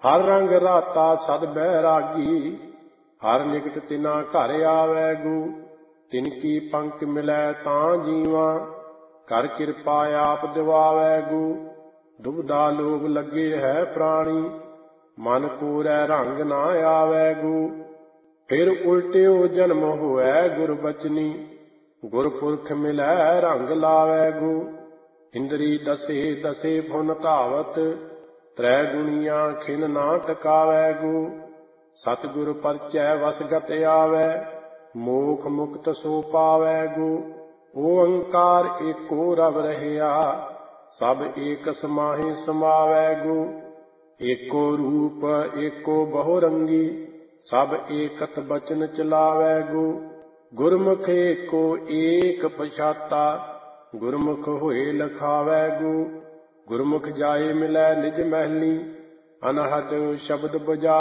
ਹਰ ਰੰਗ ਰਾਤਾ ਸਦ ਬੈਰਾਗੀ, ਹਰ ਨਿਕਟ ਤਿਨਾ ਘਰ ਆਵੈ ਗੂ। ਤਿਨ ਕੀ ਪੰਕ ਮਿਲੈ ਤਾਂ ਜੀਵਾ, ਕਰ ਕਿਰਪਾ ਆਪ ਦਿਵਾਵੈ ਗੂ। ਦੁਬਦਾ ਲੋਭ ਲੱਗੇ ਹੈ ਪ੍ਰਾਣੀ, ਮਨ ਕੋਰੈ ਰੰਗ ਨਾ ਆਵੈ ਗੂ। ਫਿਰ ਉਲਟਿਓ ਜਨਮ ਹੋਵੈ ਗੁਰਬਚਨੀ, ਗੁਰਪੁਰਖ ਮਿਲੈ ਰੰਗ ਲਾਵੈ ਗੂ। ਇੰਦਰੀ ਦਸੇ ਦਸੇ ਫੁਨ ਧਾਵਤ, ਤ੍ਰੈ ਗੁਣੀਆਂ ਖਿਨ ਨਾ ਟਿਕਾਵੈ ਗੂ। ਸਤਿਗੁਰ ਪਰਚੈ ਵਸਗਤ ਆਵੈ, ਮੋਖ ਮੁਕਤ ਸੋ ਪਾਵੈ ਗੂ। ਓੰਕਾਰ ਏਕੋ ਰਵ ਰਹਿਆ, ਸਭ ਏਕ ਸਮਾਹਿ ਸਮਾਵੈ ਗੂ। ਏਕੋ ਰੂਪ ਏਕੋ ਬਹੁ ਰੰਗੀ, ਸਭ ਏਕਤ ਬਚਨ ਚਲਾਵੈ ਗੂ। ਗੁਰਮੁਖ ਏਕੋ ਏਕ ਪਛਾਤਾ, ਗੁਰਮੁਖ ਹੋਏ ਲਖਾਵੈ ਗੂ। ਗੁਰਮੁਖ ਜਾਏ ਮਿਲੈ ਨਿਜ ਮਹਿਲੀ, ਅਨਹਦ ਸ਼ਬਦ ਬਜਾ